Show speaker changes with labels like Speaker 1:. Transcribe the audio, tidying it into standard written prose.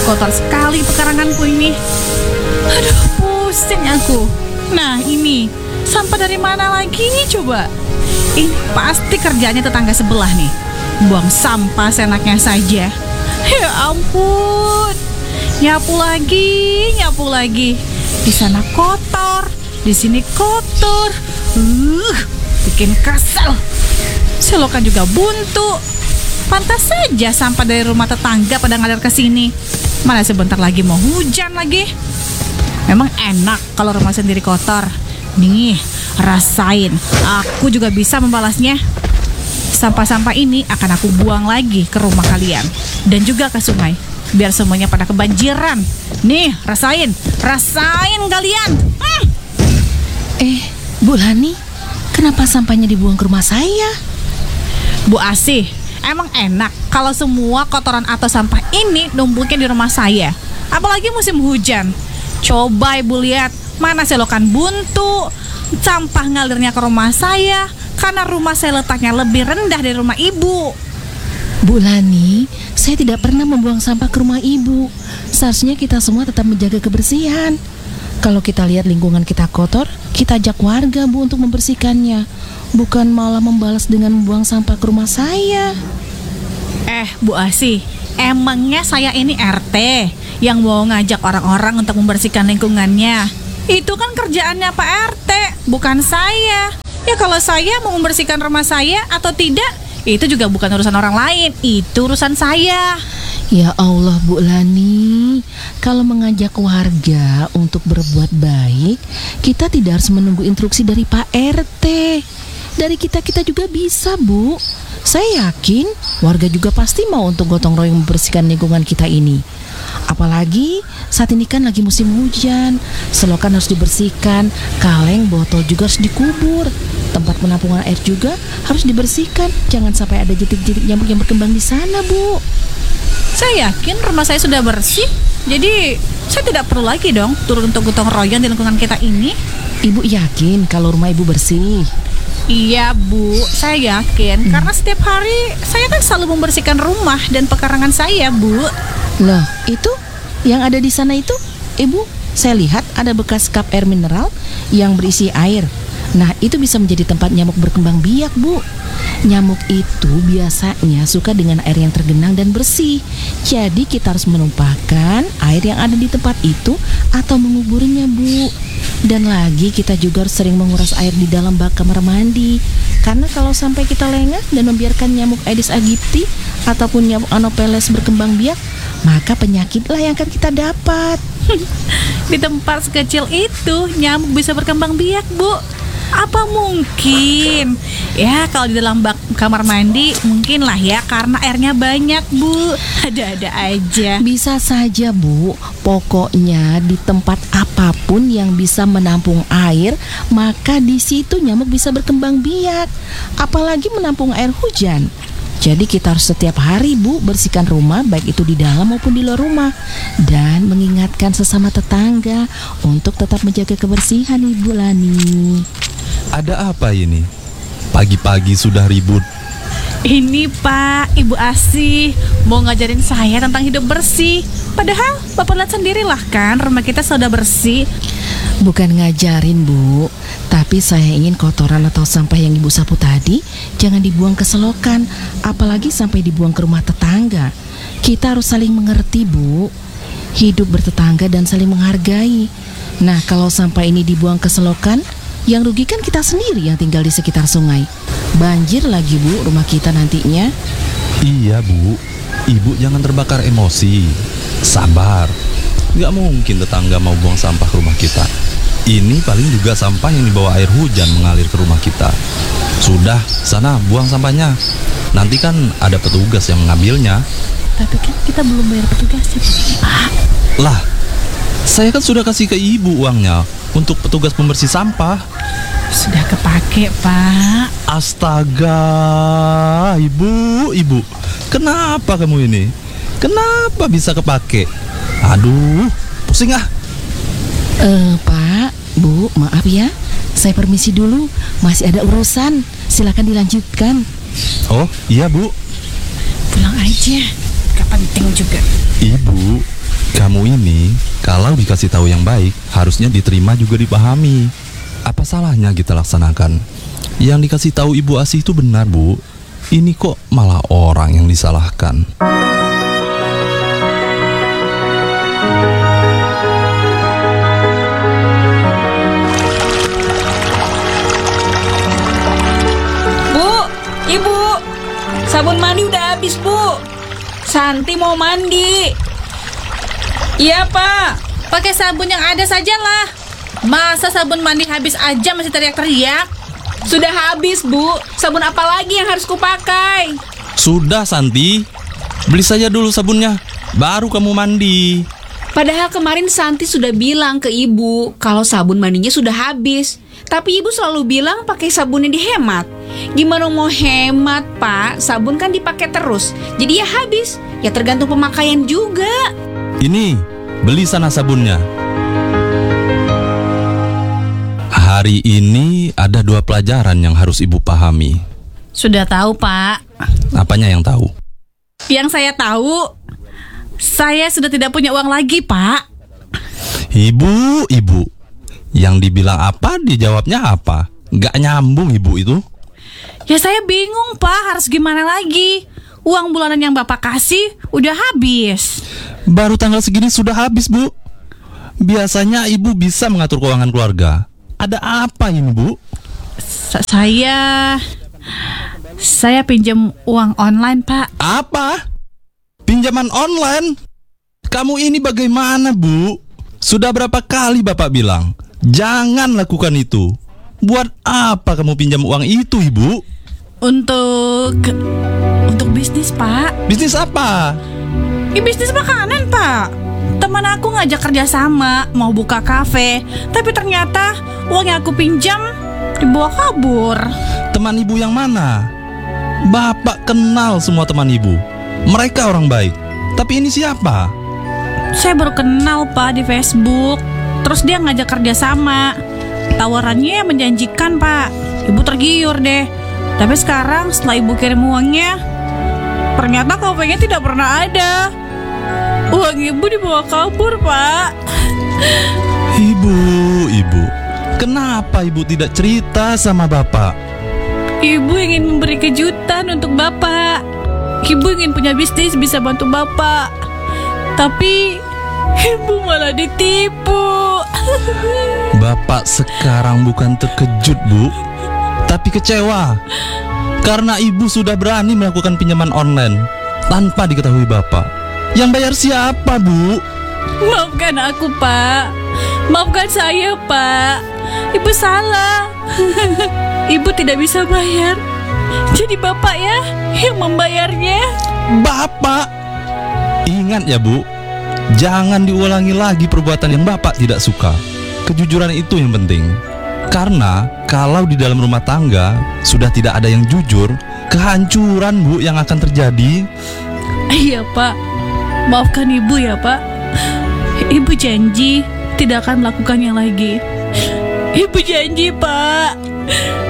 Speaker 1: Kotor sekali pekaranganku ini. Aduh, pusing aku. Nah, ini sampah dari mana lagi coba? Ini pasti kerjanya tetangga sebelah nih. Buang sampah seenaknya saja. Ya ampun. Nyapu lagi. Di sana kotor, di sini kotor. Bikin kesel. Selokan juga buntu. Pantas saja sampah dari rumah tetangga pada ngalir ke sini. Mana sebentar lagi mau hujan lagi. Memang enak kalau rumah sendiri kotor. Nih, rasain. Aku juga bisa membalasnya. Sampah-sampah ini akan aku buang lagi ke rumah kalian dan juga ke sungai, biar semuanya pada kebanjiran. Nih, rasain kalian.
Speaker 2: Bu Lani, kenapa sampahnya dibuang ke rumah saya?
Speaker 1: Bu Asih, emang enak kalau semua kotoran atau sampah ini numpuknya di rumah saya. Apalagi musim hujan. Coba Ibu lihat, mana selokan buntu, sampah ngalirnya ke rumah saya karena rumah saya letaknya lebih rendah dari rumah Ibu.
Speaker 2: Bu Lani, saya tidak pernah membuang sampah ke rumah Ibu. Seharusnya kita semua tetap menjaga kebersihan. Kalau kita lihat lingkungan kita kotor, kita ajak warga, Bu, untuk membersihkannya. Bukan malah membalas dengan membuang sampah ke rumah saya.
Speaker 1: Bu Asih, emangnya saya ini RT yang mau ngajak orang-orang untuk membersihkan lingkungannya? Itu kan kerjaannya Pak RT, bukan saya. Ya kalau saya mau membersihkan rumah saya atau tidak, itu juga bukan urusan orang lain, itu urusan saya.
Speaker 2: Ya Allah, Bu Lani, kalau mengajak warga untuk berbuat baik, kita tidak harus menunggu instruksi dari Pak RT. Dari kita juga bisa, Bu. Saya yakin warga juga pasti mau untuk gotong royong membersihkan lingkungan kita ini. Apalagi saat ini kan lagi musim hujan, selokan harus dibersihkan, kaleng, botol juga harus dikubur, tempat penampungan air juga harus dibersihkan. Jangan sampai ada jentik-jentik nyamuk yang berkembang di sana, Bu.
Speaker 1: Saya yakin rumah saya sudah bersih, jadi saya tidak perlu lagi dong turun untuk gotong royong di lingkungan kita ini.
Speaker 2: Ibu yakin kalau rumah Ibu bersih?
Speaker 1: Iya Bu, saya yakin karena setiap hari saya kan selalu membersihkan rumah dan pekarangan saya, Bu.
Speaker 2: Loh, itu yang ada di sana itu, Ibu, saya lihat ada bekas cup air mineral yang berisi air. Nah, itu bisa menjadi tempat nyamuk berkembang biak, Bu. Nyamuk itu biasanya suka dengan air yang tergenang dan bersih. Jadi kita harus menumpahkan air yang ada di tempat itu atau menguburnya, Bu. Dan lagi kita juga harus sering menguras air di dalam bak kamar mandi. Karena kalau sampai kita lengah dan membiarkan nyamuk Aedes aegypti ataupun nyamuk Anopheles berkembang biak, maka penyakitlah yang akan kita dapat.
Speaker 1: Di tempat sekecil itu nyamuk bisa berkembang biak, Bu. Apa mungkin? Ya kalau di dalam bak kamar mandi mungkin lah ya, karena airnya banyak, Bu. Ada-ada aja.
Speaker 2: Bisa saja, Bu. Pokoknya di tempat apapun yang bisa menampung air, maka di situ nyamuk bisa berkembang biak. Apalagi menampung air hujan. Jadi kita harus setiap hari, Bu, bersihkan rumah, baik itu di dalam maupun di luar rumah. Dan mengingatkan sesama tetangga untuk tetap menjaga kebersihan, Ibu Lani.
Speaker 3: Ada apa ini? Pagi-pagi sudah ribut.
Speaker 1: Ini Pak, Ibu Asih mau ngajarin saya tentang hidup bersih. Padahal Bapak lihat sendirilah kan rumah kita sudah bersih.
Speaker 2: Bukan ngajarin, Bu, tapi saya ingin kotoran atau sampah yang Ibu sapu tadi jangan dibuang ke selokan, apalagi sampai dibuang ke rumah tetangga. Kita harus saling mengerti, Bu. Hidup bertetangga dan saling menghargai. Nah, kalau sampah ini dibuang ke selokan, yang rugi kan kita sendiri yang tinggal di sekitar sungai. Banjir lagi, Bu, rumah kita nantinya.
Speaker 3: Iya, Bu. Ibu jangan terbakar emosi. Sabar. Gak mungkin tetangga mau buang sampah ke rumah kita. Ini paling juga sampah yang dibawa air hujan mengalir ke rumah kita. Sudah, sana buang sampahnya. Nanti kan ada petugas yang mengambilnya.
Speaker 1: Tapi kan kita belum bayar petugasnya, Pak.
Speaker 3: Lah, saya kan sudah kasih ke Ibu uangnya untuk petugas pembersih sampah.
Speaker 1: Sudah kepake, Pak.
Speaker 3: Astaga, Ibu. Kenapa kamu ini? Kenapa bisa kepake? Aduh, pusing ah.
Speaker 2: Pak, Bu, maaf ya. Saya permisi dulu, masih ada urusan. Silakan dilanjutkan.
Speaker 3: Oh, iya, Bu.
Speaker 1: Pulang aja, gak penting juga.
Speaker 3: Ibu, Kamu ini kalau dikasih tahu yang baik harusnya diterima juga dipahami. Apa salahnya kita laksanakan? Yang dikasih tahu Ibu Asih itu benar, Bu. Ini kok malah orang yang disalahkan.
Speaker 4: Bu, Ibu, sabun mandi udah habis, Bu. Santi mau mandi. Iya, Pak.
Speaker 1: Pakai sabun yang ada sajalah. Masa sabun mandi habis aja masih teriak-teriak?
Speaker 4: Sudah habis, Bu. Sabun apa lagi yang harus kupakai?
Speaker 3: Sudah, Santi. Beli saja dulu sabunnya, baru kamu mandi.
Speaker 4: Padahal kemarin Santi sudah bilang ke Ibu kalau sabun mandinya sudah habis. Tapi Ibu selalu bilang pakai sabunnya dihemat. Gimana mau hemat, Pak? Sabun kan dipakai terus. Jadi ya habis. Ya tergantung pemakaian juga.
Speaker 3: Ini, beli sana sabunnya. Hari ini ada 2 pelajaran yang harus Ibu pahami.
Speaker 1: Sudah tahu, Pak.
Speaker 3: Apanya yang tahu?
Speaker 1: Yang saya tahu, saya sudah tidak punya uang lagi, Pak.
Speaker 3: Ibu. Yang dibilang apa, dijawabnya apa? Gak nyambung Ibu itu.
Speaker 1: Ya saya bingung, Pak. Harus gimana lagi? Uang bulanan yang Bapak kasih udah habis.
Speaker 3: Baru tanggal segini sudah habis, Bu. Biasanya Ibu bisa mengatur keuangan keluarga. Ada apa ini, Bu?
Speaker 1: Saya pinjam uang online, Pak.
Speaker 3: Apa? Pinjaman online? Kamu ini bagaimana, Bu? Sudah berapa kali Bapak bilang, jangan lakukan itu. Buat apa kamu pinjam uang itu, Ibu?
Speaker 1: Untuk bisnis, Pak.
Speaker 3: Bisnis apa?
Speaker 1: Bisnis makanan, Pak. Teman aku ngajak kerja sama, mau buka kafe. Tapi ternyata uang yang aku pinjam dibawa kabur.
Speaker 3: Teman Ibu yang mana? Bapak kenal semua teman Ibu. Mereka orang baik. Tapi ini siapa?
Speaker 1: Saya baru kenal, Pak, di Facebook. Terus dia ngajak kerja sama. Tawarannya menjanjikan, Pak. Ibu tergiur deh. Tapi sekarang setelah Ibu kirim uangnya, ternyata kafenya tidak pernah ada. Uang Ibu dibawa kabur, Pak.
Speaker 3: Ibu, kenapa Ibu tidak cerita sama Bapak?
Speaker 1: Ibu ingin memberi kejutan untuk Bapak. Ibu ingin punya bisnis bisa bantu Bapak. Tapi Ibu malah ditipu.
Speaker 3: Bapak sekarang bukan terkejut, Bu, tapi kecewa. Karena Ibu sudah berani melakukan pinjaman online tanpa diketahui Bapak. Yang bayar siapa, Bu?
Speaker 1: Maafkan aku, Pak. Maafkan saya, Pak. Ibu salah. Ibu tidak bisa bayar. Jadi Bapak ya yang membayarnya.
Speaker 3: Bapak? Ingat ya, Bu, jangan diulangi lagi perbuatan yang Bapak tidak suka. Kejujuran itu yang penting. Karena kalau di dalam rumah tangga sudah tidak ada yang jujur, kehancuran, Bu, yang akan terjadi.
Speaker 1: Iya, Pak. Maafkan Ibu ya, Pak. Ibu janji tidak akan melakukannya lagi. Ibu janji, Pak.